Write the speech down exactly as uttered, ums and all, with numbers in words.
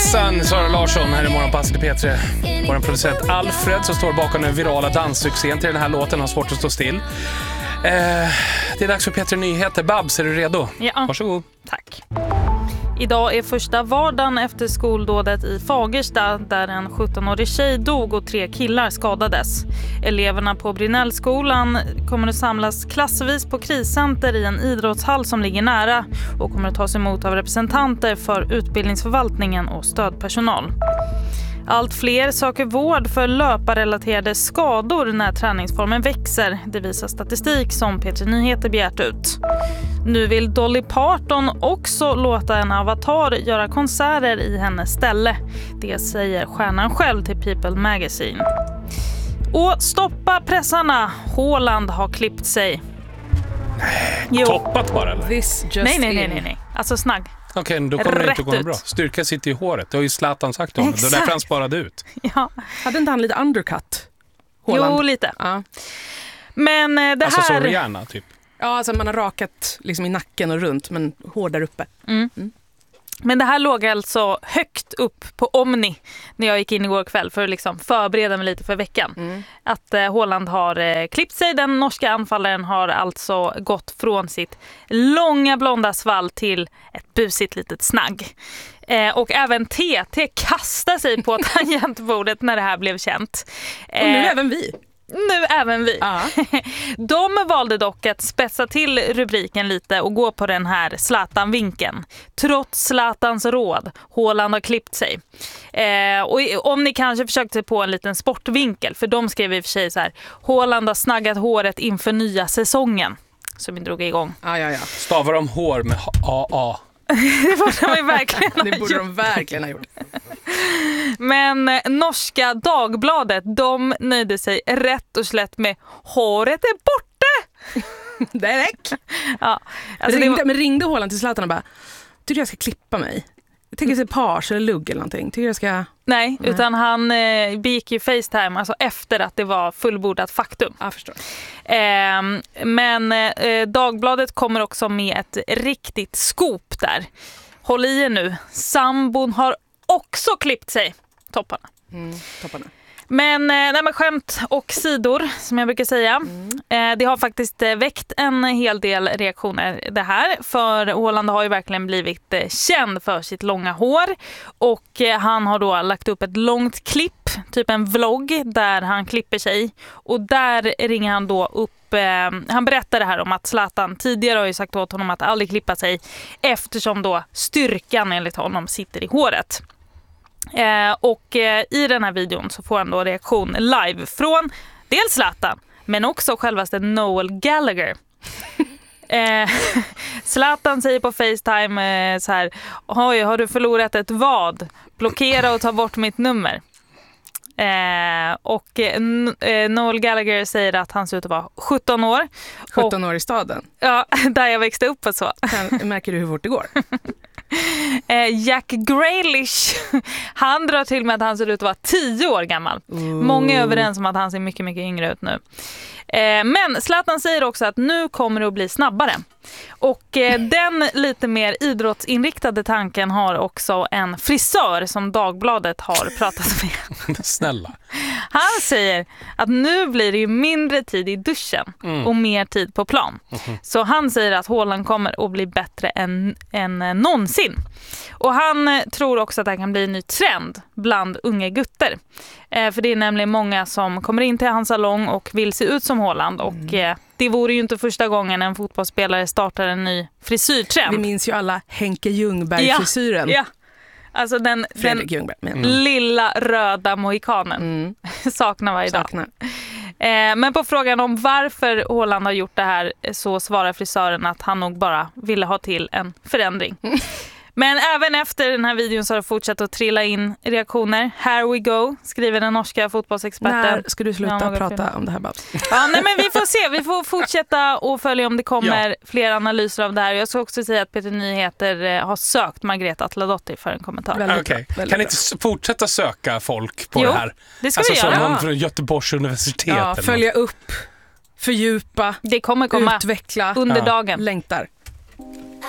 Minsann, Sara Larsson här i Morgonpasset i P tre. Vår producent Alfred som står bakom den virala danssuccén till den här låten har svårt att stå still. Eh, det är dags för P tre Nyheter. Babs, är du redo? Ja. Varsågod. Tack. Idag är första vardagen efter skoldådet i Fagersta där en sjuttonårig tjej dog och tre killar skadades. Eleverna på Brinellskolan kommer att samlas klassvis på kriscenter i en idrottshall som ligger nära och kommer att tas emot av representanter för utbildningsförvaltningen och stödpersonal. Allt fler söker vård för löparrelaterade skador när träningsformen växer. Det visar statistik som P tre Nyheter begärt ut. Nu vill Dolly Parton också låta en avatar göra konserter i hennes ställe. Det säger stjärnan själv till People Magazine. Och stoppa pressarna. Haaland har klippt sig. Jo. Toppat bara eller? This just nej, nej, nej, in. nej, nej. Alltså snagg. Okej, okay, då kommer det inte gå ut. bra. Styrka sitter i håret. Det har ju Zlatan sagt om det. Det är därför han sparade ut. Ja. Hade inte han lite undercut? Haaland? Jo, lite. Ja. Men eh, det alltså här... Alltså så Rihanna, typ. Ja, alltså man har rakat liksom i nacken och runt, men hår där uppe. Mm. Mm. Men det här låg alltså högt upp på Omni när jag gick in igår kväll för att liksom förbereda mig lite för veckan. Mm. Att eh, Haaland har eh, klippt sig. Den norska anfallaren har alltså gått från sitt långa blonda svall till ett busigt litet snagg. Eh, och även T T kastar sig på tangentbordet när det här blev känt. Eh, och nu även vi. Nu även vi. Uh-huh. De valde dock att spetsa till rubriken lite och gå på den här Zlatan-vinkeln. Trots Zlatans råd, Haaland har klippt sig. Eh, och om ni kanske försökte på en liten sportvinkel, för de skrev i och för sig så här: Haaland har snaggat håret inför nya säsongen. Som vi drog igång. Ah, ja, ja. Stavar de hår med A A. Det borde de verkligen ha Det borde gjort. de verkligen ha gjort. Men eh, norska Dagbladet, de nöjde sig rätt och slätt med håret är borta. Det är väck. Ja, alltså men, ringde, det var... men ringde Haaland till Zlatan och bara, tycker du jag ska klippa mig? Jag tänker sig page eller lugg eller någonting. Tycker jag ska... Nej, Nej, utan han eh, begick ju FaceTime alltså efter att det var fullbordat faktum. Jag förstår. Eh, men eh, Dagbladet kommer också med ett riktigt scoop där. Håll i er nu. Sambon har också klippt sig. Topparna. Mm, topparna. Men, eh, nej, men skämt och sidor som jag brukar säga. Mm. Eh, det har faktiskt eh, väckt en hel del reaktioner det här. För Haaland har ju verkligen blivit eh, känd för sitt långa hår. Och eh, han har då lagt upp ett långt klipp, typ en vlogg där han klipper sig. Och där ringer han då upp, eh, han berättar det här om att Zlatan tidigare har ju sagt åt honom att aldrig klippa sig. Eftersom då styrkan enligt honom sitter i håret. Eh, och eh, i den här videon så får han då reaktion live från dels Zlatan men också självaste Noel Gallagher. eh, Zlatan säger på FaceTime eh, så här: oj, har du förlorat ett vad? Blockera och ta bort mitt nummer. Eh, och eh, Noel Gallagher säger att han ser ut att vara sjutton år. sjutton år i staden? Ja, där jag växte upp och så. Kan, märker du hur fort det går? Eh, Jack Grealish, han drar till med att han ser ut att vara tio år gammal. Ooh. Många är överens om att han ser mycket, mycket yngre ut nu. Eh, men Zlatan säger också att nu kommer det att bli snabbare. Och eh, den lite mer idrottsinriktade tanken har också en frisör som Dagbladet har pratat med. Snälla. Han säger att nu blir det ju mindre tid i duschen mm. och mer tid på plan. Mm. Så han säger att Haaland kommer att bli bättre än, än någonsin. Och han tror också att det kan bli en ny trend bland unga gutter. Eh, för det är nämligen många som kommer in till hans salong och vill se ut som Haaland. Och mm. eh, det vore ju inte första gången en fotbollsspelare startar en ny frisyrtrend. Vi minns ju alla Henke Ljungberg-frisyren. Ja, ja. Alltså den, den mm. lilla röda mohikanen. Mm. Saknar varje dag. Saknar. Eh, men på frågan om varför Haaland har gjort det här så svarar frisören att han nog bara ville ha till en förändring. Mm. Men även efter den här videon så har det fortsatt att trilla in reaktioner. Here we go, skriver den norska fotbollsexperten. När ska du sluta ja, prata film. om det här, Babs? Ja, nej, men vi får se. Vi får fortsätta och följa om det kommer ja. fler analyser av det här. Jag ska också säga att P tre Nyheter har sökt Margareta Atladottir för en kommentar. Okej, okay. Kan ni inte fortsätta söka folk på jo, det här? Det ska alltså vi som göra. någon från Göteborgs universitet. Ja, följa upp, fördjupa, det kommer komma utveckla under dagen. Längtar.